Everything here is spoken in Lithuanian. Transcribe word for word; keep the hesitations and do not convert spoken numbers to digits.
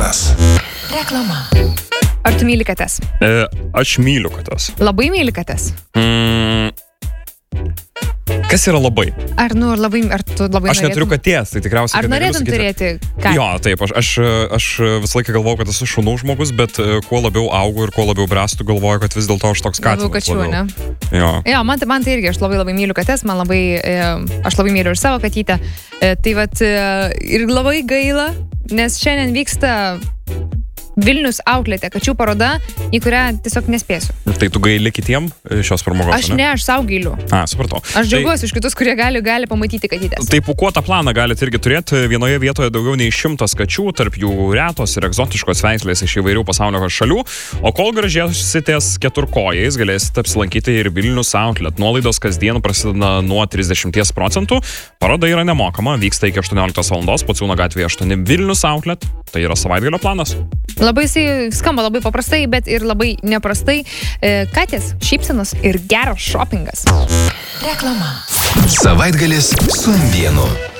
M-planas. Reklama. Ar tu myli kates? E, aš myliu kates. Labai myli kates? Mm, kas yra labai? Ar, nu, labai, ar tu labai Aš neturiu katės, tai tikriausiai... Ar norėtum turėti katę? Jo, taip, aš, aš, aš visą laiką galvojau, kad esu šunų žmogus, bet kuo labiau augu ir kuo labiau bręstu, galvoju, kad vis dėlto aš toks katinas. Labiau kačių, ne? Jo. Jo, man, man tai irgi, aš labai labai myliu kates, man labai, aš labai myliu ir savo katytę. Tai vat ir labai gaila, nes šiandien vyksta Vilnius Outlete, kačių paroda, į kurią tiesiog nespėsiu. Tai tu gaili kitiem šios pramogos, aš ne? ne, aš savo gailiu. A, supratau. Aš džiaugiuosi tai, iš kitus, kurie gali, gali pamatyti katytės. Tai pūkuotą planą galite irgi turėti. Vienoje vietoje daugiau nei šimtas kačių, tarp jų retos ir egzotiškos veislės iš įvairių pasaulio šalių. O kol gražėsitės keturkojais, galėsite apsilankyti ir Vilnius Outlet. Nuolaidos kasdien prasideda nuo trisdešimt procentų. Paroda yra nemokama, vyksta iki aštuonioliktos valandos, Pociūno gatvėje aštuoni Vilnius Outlet. Tai yra savaitgalio planas. Labai jisai skamba labai paprastai, bet ir labai neprastai. Katės, šypsenos ir geras šopingas. Reklama. Savaitgalis su M vienu.